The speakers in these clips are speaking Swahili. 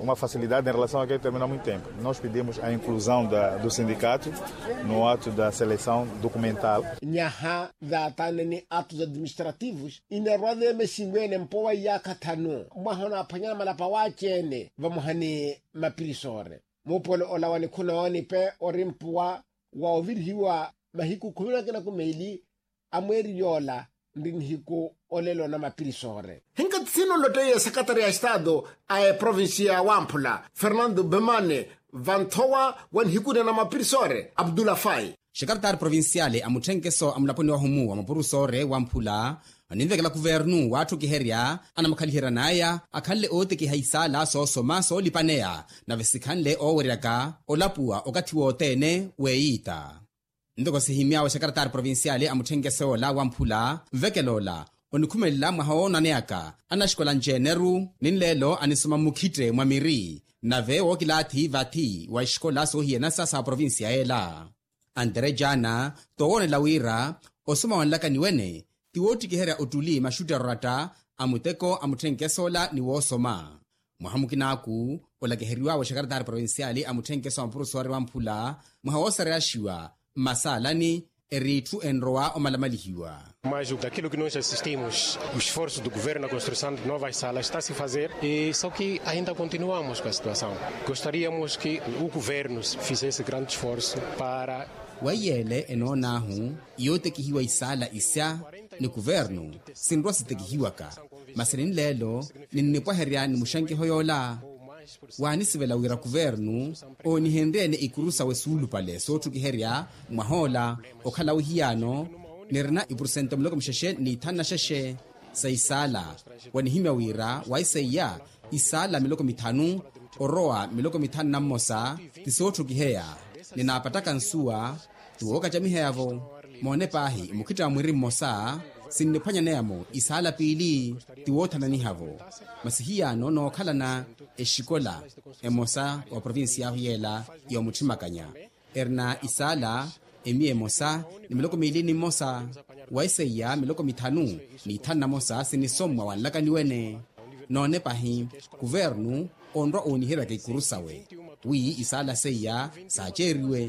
uma facilidade em relação a que terminou há muito tempo. Nós pedimos a inclusão do sindicato no ato da seleção documental. Nyaha da tanani atos administrativos inerode mesingwene mpoa yakatano mahona panyama la pawachene vamuhani mapirisore mopolo olawani kuna wani pe orimpua wa ovirhiwa mahiku kuna kina kumeili amweri yola ndinhiku olelo na mapirisore. Hinkat sino loteye Secretary ya Estado a provincia Wampula Fernando Bemane vantowa wanhiku na mapirisore Abdullah Fai. Secretary provinciale amuthenkeso amulaponi wa humu wa mapurusore Wampula ninvekela kuvernu watu kiheria anamakhalihira naya akhalle ote kihaisala sosoma solipanea na vesikhanle oweraka olapua okathiwa otene weita ndoko sihimya wa Secretary provinciale amuthenkeso la Wampula mvekelola onikhumelela mwahaona neaka anashikola njeneru ninlelo anisoma mukhite mwamiri nave wokilathi vathi wa ishikola sohiena sasa provincia ela Andre jana towone lawira osoma wanlakaniwene tiwoti kiheria utuli mashuta rata amuteko amuthenkesola ni wosoma muhamukinaku olakiheriwa wa Secretary provinciale amuthenkeso ampurusore Wampula muhawosarashiwa masalani eritu enroa omalamalihiwa. Mas daquilo que nós assistimos, o esforço do governo na construção de novas salas está a se fazer, e só que ainda continuamos com a situação. Gostaríamos que o governo fizesse grande esforço para wayele enonahu yote kihiwa isala isya ni governo sinrosi tekihiwaka maselin lelo ninipwaheria ni mushanki hoyola wanisivela wira governo oni hendene ikurusa wesulu pale sotu kiheria mwahola okhala uhiyano nirna ipursento mloko msheshe ni thana sheshe saisala wanihimya wira waisaiya isala miloko mithanu oroa miloko mithanu na mmosa tisotu kiheya ninapataka nsuwa tuwoka jamiheyavo mone pahi mukhita mwiri mmosa sinnephwanya neyamo isala pili tiwothana nihavo masihiyano nookhalana eshikola emosa wa provinsia huyela yomuchimakanya erna isala emi emosa ni miloko milini mosa waisaiya miloko mithanu ni thana mosa sinisomwa wanlakaniwene none pahi governo onro onihira ke kurusawe wi isala seia sajeriwe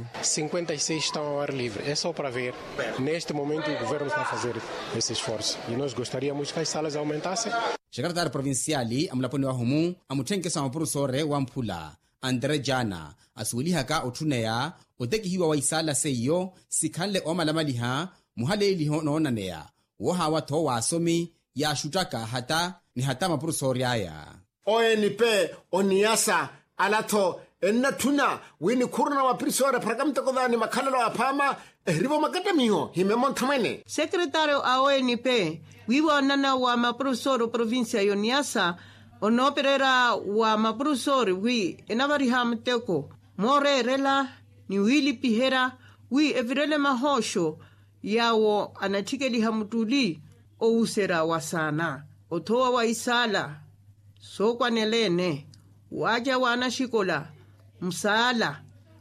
56 estão ao ar livre. É só para ver. Neste momento o governo está a fazer esse esforço e nós gostaríamos que as salas aumentassem. Secretary provinciali amulaponi wa humu amuthenkeso amapurusore Wampula Andre jana asuulihaka othuneya otekihiwa wa isala seiyo sikhanle omalamaliha muhaleliho noonaneya wohawa tho waasomi yashutaka hata ni hata mapurusore aya ONP oniasa alato enatuna wini kuruna wa prisore prakamtakodani makhalalo apama rivo makatamiho himemonthamene. Secretario a ONP wiwa nana wa maprofesor provincia yoniasa onoperera wa maprofesor wi enavariha mteko more rela ni wili pihera wi evirele mahosho yawo anatikeli hamutuli o usera wasana otoa wa isala sokwanelene waja wana shikola msala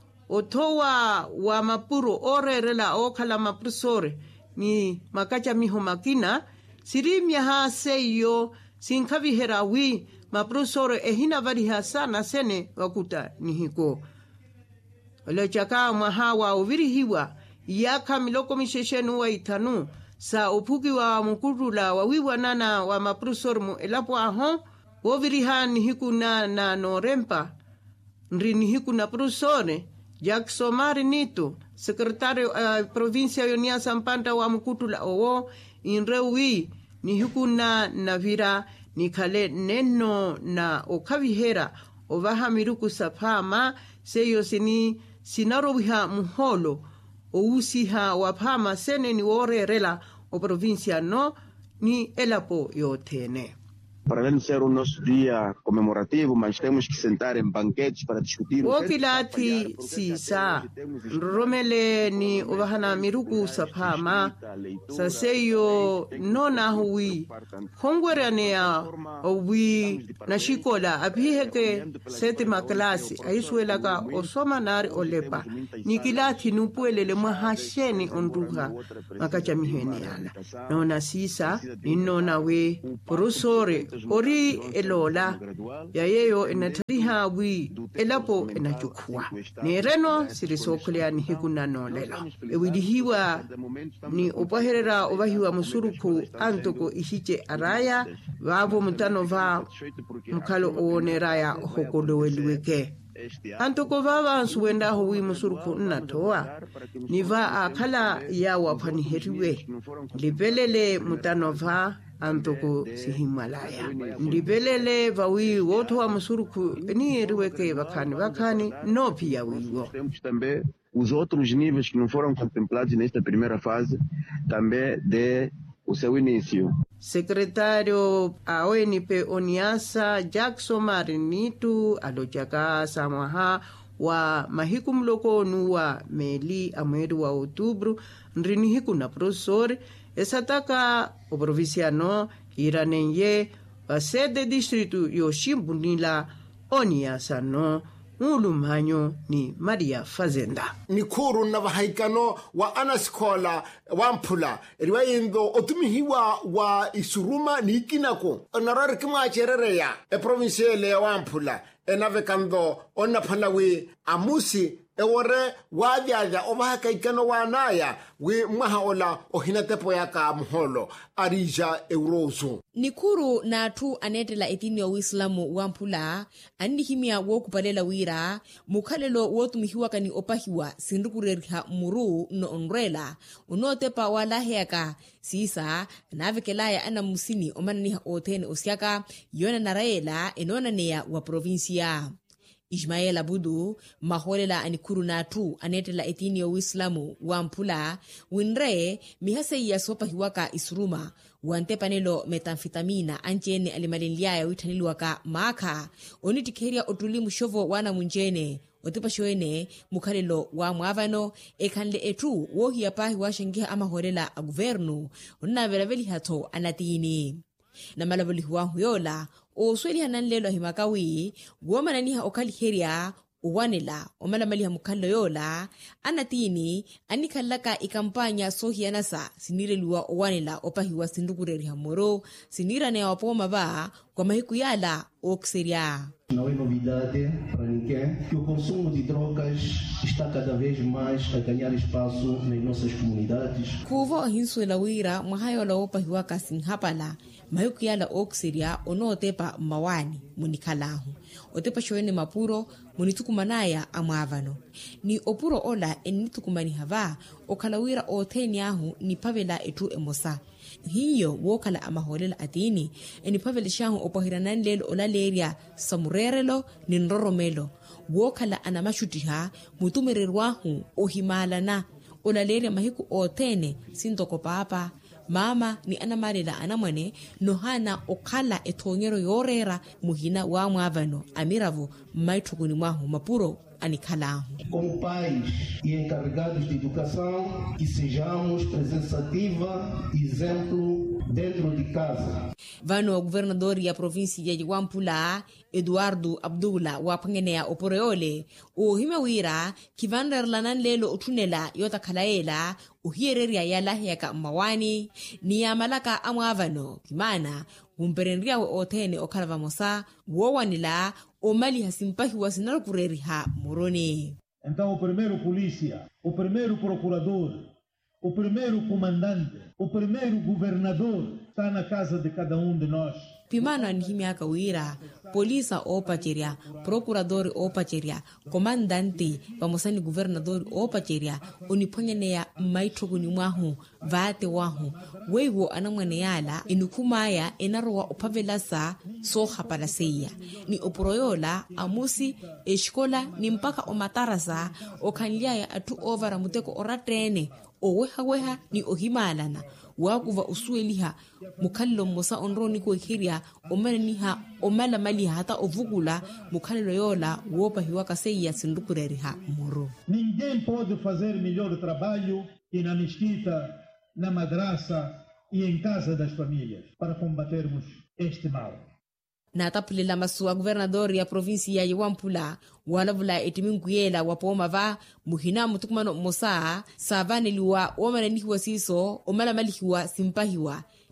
otowa wa mapuro orerela okhala maprofesore ni makacha miho makina sirimya ha seyo sinkavihera wi maprofesore ehina variha sana sene wakuta nihiko olechaka mwahawa ovirihiwa yaka miloko misheshenu wa itanu sa upuki wa mukutula wa wiwa nana wa maprofesore mu elapo aho oviriha nihiku na norempa nri nihiku na profesore Jackson Marinito secretario provincia yoniasa mpanta wa mukutula owo inrewi nihiku na vira nikhale neno na okhavihera ovaha miruku saphama seyo sinarowiha muholo ousiha waphama sene ni worerela o provincia no ni elapo yothene. Para além de ser o nosso dia comemorativo, mas temos que sentar em banquetes para discutir. Okilati sisa romele ni ovahana miruku saphama saseyo nona hui hongweranea owi nashikola abhiheke setima klasi aisuela ka osoma nari olepa nikilati nupuelele mahasheni onduha makacha miheni ala nona sisa ninona we porosore ori elola yayeyo enatariha wi elapo enachukua ni reno sirisokolea ni hikunano lelo ewidihiwa ni opaherera obahiwa musuruku antoko ihiche araya vavo mutano va mkalo oneraya hokodoweliweke antoko vava nsuwenda howi musuruku nnatoa niva akala ya wapaniheriwe lipelele mutano va antoko sihimalaya ndipelele vawi woto wa musuruku ni eriweke vakani no pia wiwo. Temos também os outros níveis que não foram contemplados nesta primeira fase também de o seu início. Secretário a ONP Oniasa Jackson Marinitu alojaka samaha wa mahiku mloko nuwa meli amweri wa outubro nrini hiku na professor esataka o provinciano iranenye a sede distrito Yoshimbunila Oniasa no Ulumanyo ni Maria Fazenda. Nikuru na vahaikano wa anaskola wampula riwayindo otumihiwa wa isuruma ni ikinako onarari kima acherereya provinciale wampula enavekando onapanawi amusi ewore wadyaja ovahakaikano wanaya wi mwahaola ohinatepo yaka muholo arija eurozu. Nikuru na tu anetela etini ya Uislamu wampula anihimia wokupalela wira mukhalelo wotumihiwa kani opahiwa sindukureriha muru no onrela unotepa walaheaka sisa navekelaya ana musini omananiha otene osiaka yona naraela enona neya wa provincia. Ismael Abudu maholela anikuru natu anetela etini ya Uislamu wampula winre mihase ya sopa hiwaka isuruma wantepanelo metamfetamina anjene alimalenlia ya witaniliwaka maka onitikeria otulimu shovo wana munjene otipashoene mukhalelo wa mwavano ekhanle etu wohiya pahi washengiha amaholela a guvernu onnaveraveli hato anatini na malavolihuwa huyola o sweli hananlelo himakawi womananiha okaliheria uwanela omalamaliha mukhallo yola anatini anikhalaka ikampanya sohianasa sinireliwa owanela opahiwa sindukureriha moro sinirane wapoma ba kwa mahiku yala okseria. Não é novidade para ninguém que o consumo de drogas está cada vez mais a ganhar espaço nas nossas comunidades. Kuvo hinsuela wira mwahayola opahiwa kasinghapala mahiku yala okseria onotepa mawani munikhalahu otepa shoene mapuro munitukumanaya amwavano ni opuro ola enitukumani hava okhalawira otheni ahu ni pavela etu emosa hiyo wokhala amaholela atini eni pavela shahu opohiranani lelo olaleria samurerelo ni nroromelo wokhala anamashutiha mutumererwahu ohimalana olaleria mahiku othene sintoko papa mama ni anamalela anamwane nohana okhala ethongero yorera muhina wa mwavano amiravo maithukuni mwahu mapuro anikhalahu. Como pais e encarregados de educação, que sejamos presença ativa, exemplo dentro de casa. Vano governador ya província ya Wampula Eduardo Abdullah wapangenea oporeole uhimawira kivanderlanan lelo utunela yota khalaela uhiereria yalahiyaka mawani ni yamalaka amwavano kimana umperenria othene okhalava mosa wowanila omali hasimpahi wasinarukureriha moroni. Então o primeiro polícia, o primeiro procurador, o primeiro comandante, o primeiro governador está na casa de cada de nós. Pimano anihimiaka wira, polisa opacheria, procurador opacheria, comandante, vamosani governador opacheria, unipongenea maitoguni mwahu, vate wahu, weiwo anamwaneyala, inukumaya enarwa opavelasa soha palaseia. Ni oporoyola, amusi, eshkola, ni mpaka omatarasa, okanliaya atu ovara muteko oratene, oweha ni ohimalana. Wakuva usueliha mukhallo mosa onroni ko khiria omananiha omala maliha hata ovugula mukhallo yola wopa hiwaka seiya sindukureriha moro. Ninguém pode fazer melhor trabalho que na mesquita, na madraça e em casa das famílias para combatermos este mal. Na tapulela masua governador ya província ya Wampula walavula etiminguyela wapoma va muhina mutukumano mosa savaneliwa omananihiwa siso omalamalihiwa simpahiwa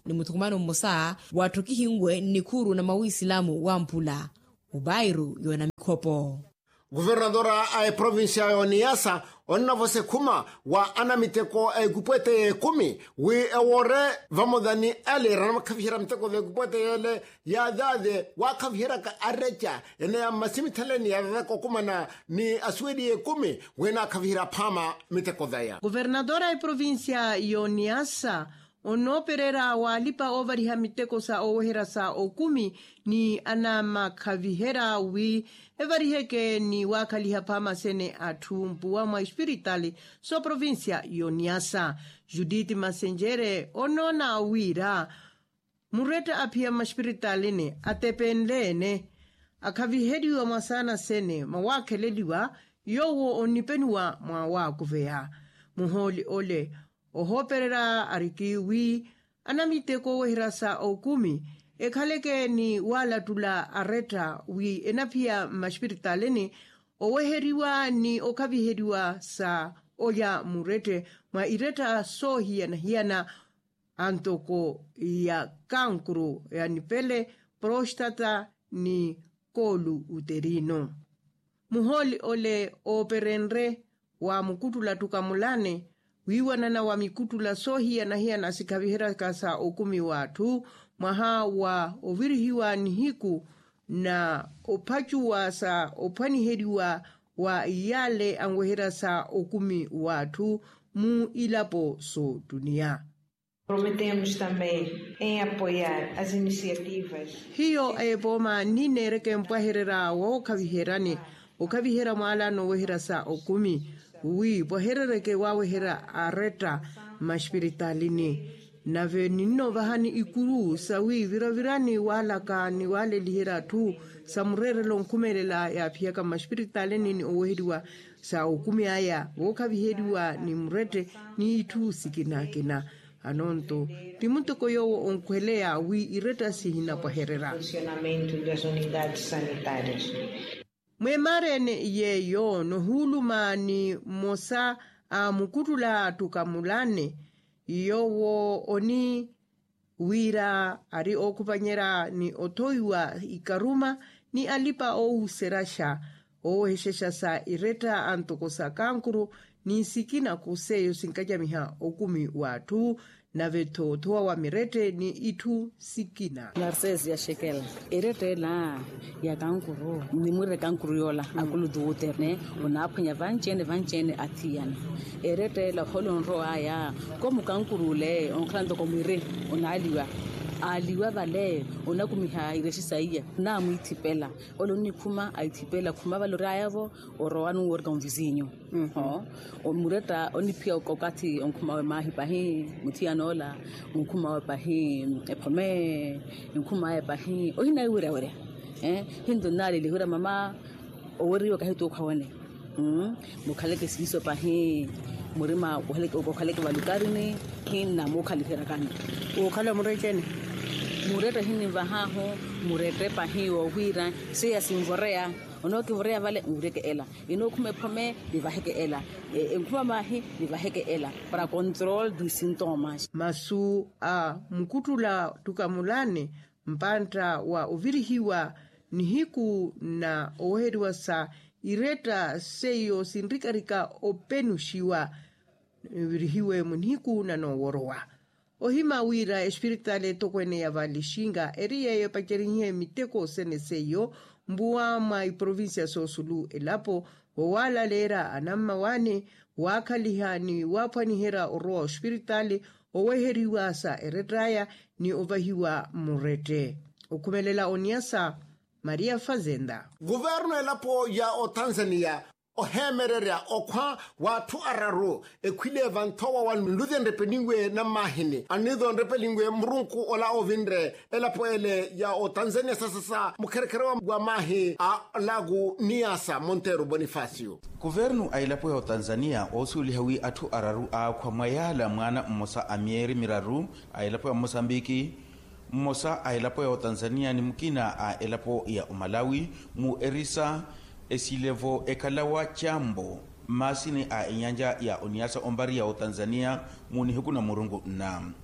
ni muthukumano mmosa wathu kihingwe ni khuru na mawisilamu wa Mpula ubairu yona mikhopo. Guvernadora a provincia ya Niassa onna vose kuma wa anamiteko gupwete 10 wi ewore vamodani ale rama kavira miteko ve gupwete yele ya dade wa kavira ka arecha ene ya masimithaleni ya kokumana ni aswedi 10 wena kavira pama miteko daya. Guvernadora a provincia ya Niassa ono perera walipa ovariha miteko sa owohera sa 10 ni ana makavihera wi evariheke ni wakaliha pama sene atumpu wa mwa espiritali so provincia ya Niassa. Judith Masengere onona wira mureta apia maspiritalini atepenlene akavihediwa masana sene mawakeleliwa yowo onipenwa mwa wakuvea muholi ole ohoperera arikiwi anamiteko wehirasa 10 ekhaleke ni wala tula areta wi enapia maspiritalini oweheriwa ni okaviheriwa sa oya murete mwa ireta so hiana antoko ya kankru yani pele prostata ni kolu uterino. Muholi ole operenre wa mukutula tukamulane wiwanana wa mikutula so hiana sikavihera kasa 10 watu maha wa ovirihiwa ni hiku na opachuwa sa opaniheriwa wa yale angwehera sa 10 watu mu ilapo so dunia. Prometemos também em apoiar as iniciativas. Hiyo eboma nine reke mpaherera wa okavihera mwala no wehera sa 10 wi boherereke wa wehera areta maspiritalini na venino vahani ikuru sawi viravirani wala ka ni wale lihera tu samurere lonkumelela ya pia kama maspiritalini ni oweheriwa sa 10 aya wokaviheriwa ni murete ni itu sikinakina anonto timuntoko yo onkwelea wi ireta sihina poherera Funcionamento das unidades sanitárias. Mwemarene yeyo no huluma ni mosa a mukutula tukamulane yowo oni wira ari okupanyera ni otoiwa ikaruma ni alipa ou serasha o heshesha sa ireta antokosa kankuru ni sikina kuseyo sinkaja miha 10 watu na veto toa wa mirete ni itu sikina. Narses ya shekel irete la ya kankuru ni mure kankuru yola akulu duuterne unapanya vanchene atiana irete la holonro aya komu kankuru le onkrando komire aliwa vale unakumiha ireshisaia na muitipela oloni kuma aitipela kuma valorayavo orowanu worga vizinho o mureta onipia kokati onkuma we mahi pahi mutianola onkuma we pahi epome onkuma we pahi ohina iwere hindo nali lihura mama oweri wakahito kwaone mukhaleke siso pahi murima ukhaleke valukarini hina mukhalifera kana ukhala murechene mureta hini vahaho murete pahiwo hwira siya simvorea onoki vorea vale ureke ela inokume pome divaheke ela enkuma mahi divaheke ela para control du sintomas masu a mkutula tukamulane mpanta wa uvirihiwa ni hiku na oheriwa sa ireta seyo sinrikarika openushiwa virihiwe munihiku na no worowa ohima wira espiritale tokwene ya valishinga eriye pakerinye miteko sene seyo mbuwa mai provincia sosulu elapo wala lera anamma wane wakalihani wapanihera oro espiritale oweheriwa sa eretraya ni ovahiwa murete okumelela oniasa Maria Fazenda. Governo elapo ya o Tanzania ohemererea okwa watu araru ekwile vantowa wa luden repelingwe na mahini anido repelingwe mrunku ola ovindre elapo ele ya o Tanzania sasa mukerekerewa wa mahi a lagu Niassa Montero Bonifacio. Governo ailapo ya o Tanzania osuli hawi atu araru a kwa mayala mwana mmosa amieri miraru ailapo ya Mozambiki mmosa ailapo ya Tanzania ni mkina a elapo ya Malawi mu erisa esilevo ekalawa chambo masini a inyanja ya Oniasa ombari ya Tanzania muni huku na murungu na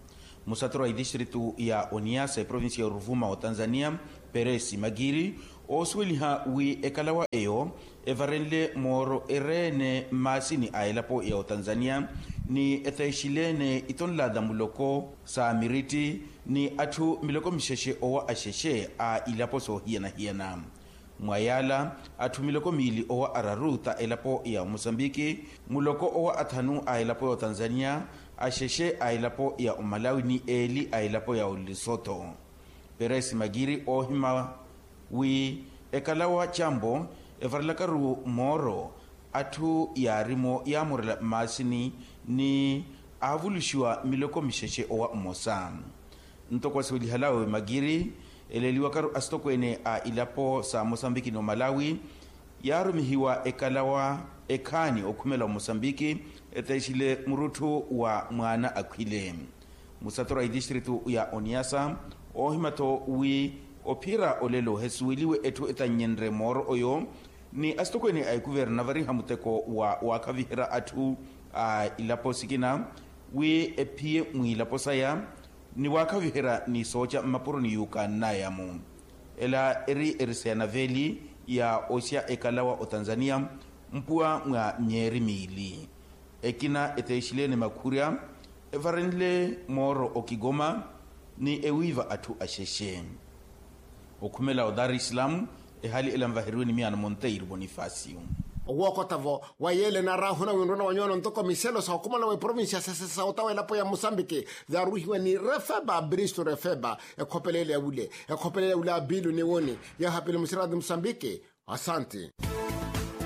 musatoro wa distritu ya Oniasa provinsi ya Ruvuma wa Tanzania Peresi Magiri osweliha wi ekalawa eyo evarenle moro erene masini ailapo ya Tanzania ni etaishilene itonlada muloko sa miriti ni atu miloko misheshe owa asheshe a ilapo so hiena mwayala atu miloko mili owa araruta elapo ya Mozambiki muloko owa atanu a ilapo ya Tanzania asheshe a ilapo ya Malawi ni eli a ilapo ya Lesotho. Peresi Magiri ohima wi ekalawa chambo evarlakaru moro atu yarimo yamurela masini ni avulushiwa miloko misheshe owa mosa ntoko swili halawe Magiri eleliwa karu astokwene a ilapo sa Mozambiki no Malawi yarumihiwa ekalawa ekani okumela Mozambiki etaishile murutu wa mwana akwile musatora distritu ya Oniasa ohimato wi opira olelo hesuiliwe etu etanyenre moro oyo ni astokwene ay guvernavari hamuteko wa kavihira atu ilapo sikina wi epie mwilapo saya ni wakavihira ni socha mapuro ni yuka nayamu ela erisena veli ya osia ekalawa o Tanzania mpua nga nyeri mili ekina eteishile ne makuria evarenle moro o Kigoma ni ewiva atu asheshe okumela o Dar es Salaam hali elamvahirweni miana Monteiro Bonifacio wokotavo wayele na rahuna windona wanyono ntoko miselo sa kumala we provincia sasa otawa lapo ya Mozambique za ruhiwe ni refeba bristo refeba ekopelele ule bilu ni woni ya hapile musiradi Mozambique. Asante.